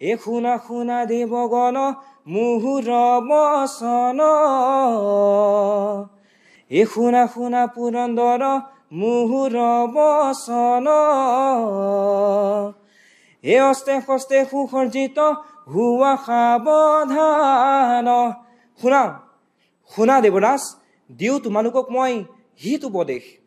এ শুনা শুনা দেৱগণ মুহুৰ বচন এ শুনা শুনা পুৰন্দৰ মুহুৰ বচন এ অস্তে হস্তে সুসৰ্জিত হুৱা সাৱধান শুনা শুনা দেৱৰাজ দিওঁ তোমালোকক মই হিত উপদেশ